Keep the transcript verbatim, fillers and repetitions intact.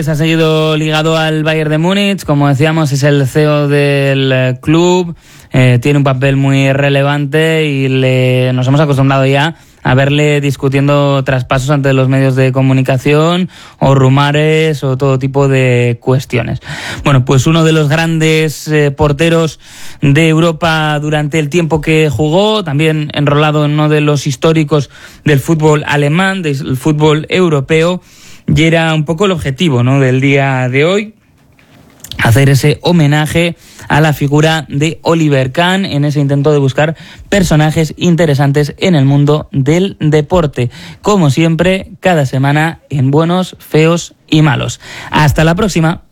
Ha seguido ligado al Bayern de Múnich, como decíamos, es el C E O del club, eh, tiene un papel muy relevante y le, nos hemos acostumbrado ya a verle discutiendo traspasos ante los medios de comunicación o rumores o todo tipo de cuestiones. Bueno, pues uno de los grandes eh, porteros de Europa durante el tiempo que jugó, también enrolado en uno de los históricos del fútbol alemán, del fútbol europeo, y era un poco el objetivo, ¿no?, del día de hoy, hacer ese homenaje a la figura de Oliver Kahn en ese intento de buscar personajes interesantes en el mundo del deporte. Como siempre, cada semana en Buenos, Feos y Malos. Hasta la próxima.